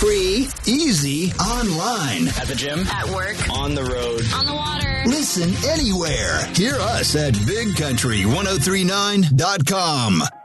Free, easy, online. At the gym. At work. On the road. On the water. Listen anywhere. Hear us at BigCountry1039.com.